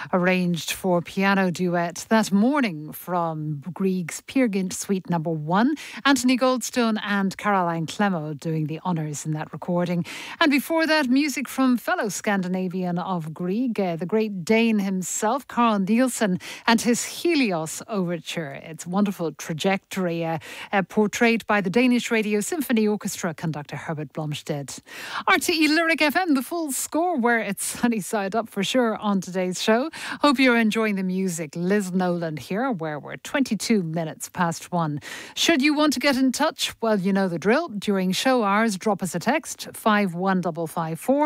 arranged for piano duet that morning from Grieg's Peer Gynt Suite No. 1. Anthony Goldstone and Caroline Clemo doing the honours in that recording. And before that, music from fellow Scandinavian of Grieg, the great Dane himself, Carl Nielsen, and his Helios Overture. It's a wonderful trajectory portrayed by the Danish Radio Symphony Orchestra conductor Herbert Blomstedt. RTE Lyric FM, the full score, where it's sunny side up for sure on today's show. Hope you're enjoying the music. Liz Nolan here, where we're 22 minutes past 1. Should you want to get in touch, well, you know the drill. During show hours, drop us a text, 51554.